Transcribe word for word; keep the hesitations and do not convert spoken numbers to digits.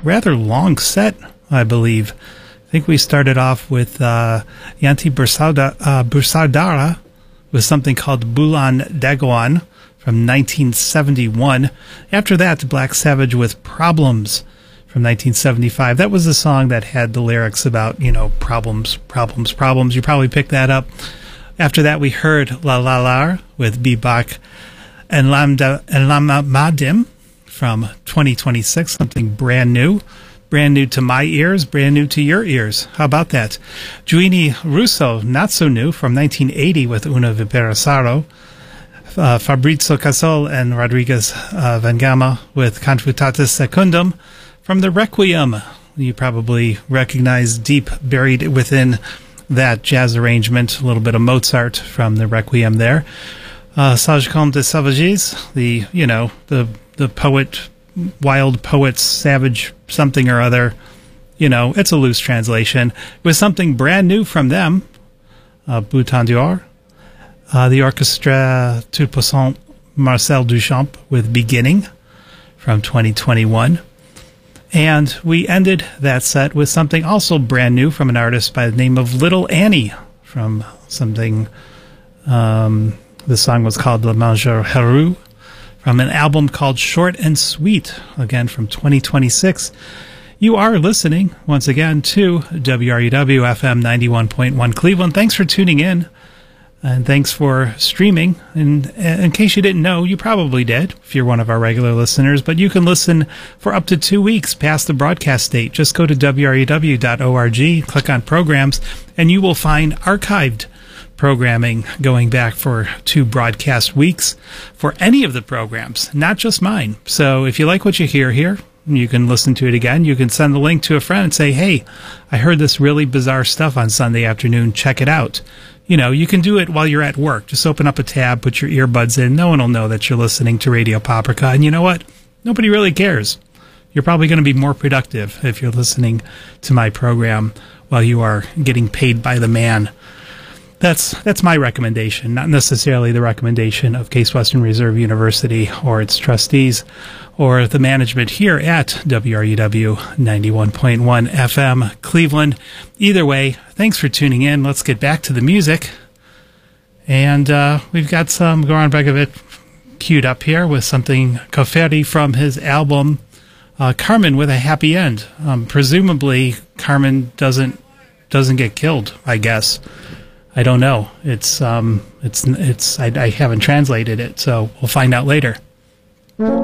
rather long set, I believe. I think we started off with uh, Yanti Bursada, uh, Bursardara with something called Bulan Dagoan from nineteen seventy-one. After that, Black Savage with Problems from nineteen seventy-five. That was the song that had the lyrics about, you know, problems, problems, problems. You probably picked that up. After that, we heard La La La with Bibak and Lambda and Lama Madim from twenty twenty-six, something brand new. Brand new to my ears, brand new to your ears. How about that? Giuini Russo, not so new, from nineteen eighty with Una Viperasaro. Uh, Fabrizio Casol and Rodriguez uh, Vangama with Confutatis Secundum from the Requiem. You probably recognize deep buried within that jazz arrangement, a little bit of Mozart from the Requiem there. Uh, Sage Comte de Sauvages, the, you know, the, the poet, wild poets, savage something or other. You know, it's a loose translation. With something brand new from them, uh, Bouton d'Or. Uh, the orchestra Tout Puissant Marcel Duchamp with Beginning from twenty twenty-one. And we ended that set with something also brand new from an artist by the name of Little Annie from something, um, the song was called Le Manger Heureux, from an album called Short and Sweet, again from twenty twenty-six. You are listening, once again, to W R U W F M ninety-one point one Cleveland. Thanks for tuning in, and thanks for streaming. And in case you didn't know, you probably did, if you're one of our regular listeners, but you can listen for up to two weeks past the broadcast date. Just go to W R U W dot org, click on Programs, and you will find archived programming going back for two broadcast weeks for any of the programs, not just mine. So if you like what you hear here, you can listen to it again. You can send the link to a friend and say, hey, I heard this really bizarre stuff on Sunday afternoon. Check it out. You know, you can do it while you're at work. Just open up a tab, put your earbuds in. No one will know that you're listening to Radio Paprika. And you know what? Nobody really cares. You're probably going to be more productive if you're listening to my program while you are getting paid by the man. That's that's my recommendation, not necessarily the recommendation of Case Western Reserve University or its trustees or the management here at W R U W ninety-one point one F M Cleveland. Either way, thanks for tuning in. Let's get back to the music. And uh, we've got some Goran Bregovic queued up here with something Cofferti from his album uh, Carmen with a Happy End. Um, presumably, Carmen doesn't doesn't get killed, I guess. I don't know. It's um, it's it's. I, I haven't translated it, so we'll find out later.